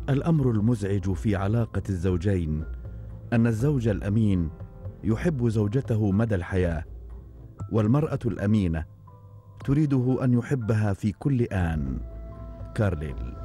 الأمر المزعج في علاقة الزوجين أن الزوج الأمين يحب زوجته مدى الحياة، والمرأة الأمينة تريده أن يحبها في كل آن. كارليل.